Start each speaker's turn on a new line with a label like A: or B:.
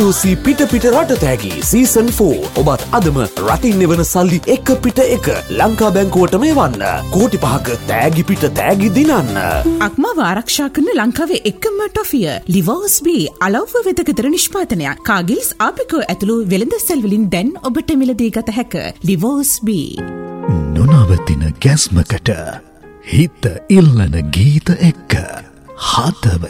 A: UC පිට රට තෑගි සීසන් 4 ඔබත් අදම රටින් නිවන සල්ලි එක පිට එක ලංකා බැංකුවටම එවන්න. කෝටි 5ක තෑගි පිට තෑගි දිනන්න.
B: අක්මාව ආරක්ෂා කරන ලංකාවේ එකම ටොෆිය ලිවෝස් බී අලව්ව වෙතකතර නිෂ්පාදනයක්. කාගිල්ස් ආපිකෝ ඇතුළු වෙළඳ සැල් වලින් දැන් ඔබට මිලදී ගත හැක. ලිවෝස් බී.
C: නොනවතින ගැස්මකට හිත ඉල්ලන ගීත එක්ක හදවත